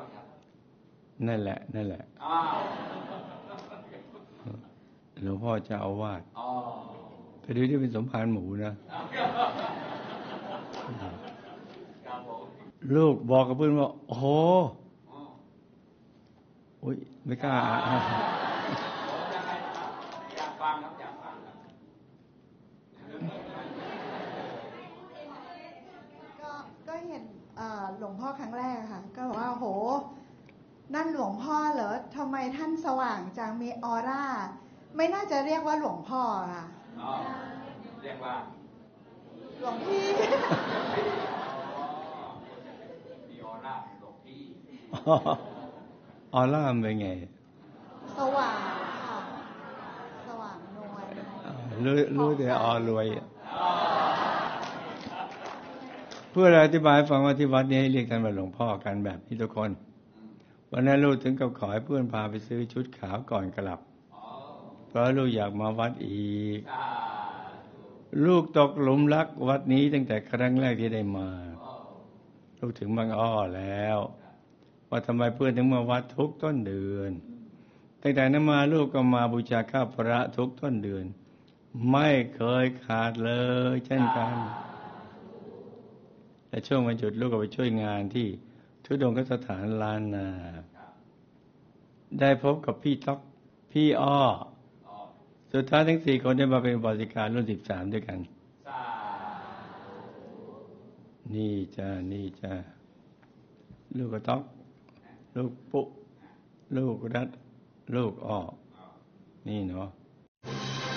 ป่ะครับนั่นแหละหลวงพ่อเจ้าอาวาสแต่ดูที่เป็นสมภารหมูนะลูกบอกกับเพื่อนว่าโอ้โหอุ๊ยไม่กล้าอยากฟังครับอยากฟังครับก็เห็นหลวงพ่อครั้งแรกค่ะก็บอกว่าโหนั่นหลวงพ่อเหรอทำไมท่านสว่างจังมีออร่าไม่น่าจะเรียกว่าหลวงพ่อค่ะเรียกว่าหลวงพี่มีออร่าหลวงพี่ออร่าเป็นไงสว่างค่ะสว่างนวลรู้แต่อรวยเพื่ออธิบายฟังว่าที่วัดนี้ให้เรียกท่านว่าหลวงพ่อกันแบบนี้ทุกคนวันนั้นลูกถึงกับขอให้เพื่อนพาไปซื้อชุดขาวก่อนกลับเพราะลูกอยากมาวัดอีกลูกตกหลุมรักวัดนี้ตั้งแต่ครั้งแรกที่ได้มาลูกถึงบางอ้อแล้วว่าทำไมเพื่อนถึงมาวัดทุกต้นเดือนตั้งแต่นั้นมาลูกก็มาบูชาข้าพระทุกต้นเดือนไม่เคยขาดเลยเช่นกันแต่ช่วงวันหยุดลูกก็ไปช่วยงานที่ทุดงคสถานล้านนาได้พบกับพี่ต๊อกพี่อ้อสุดท้ายทั้ง4 คนได้มาเป็นบริการรุ่น13ด้วยกันนี่จ้าลูกกระต๊อกลูกปุ๊ลูกรัดลูกอ้อนี่เนาะ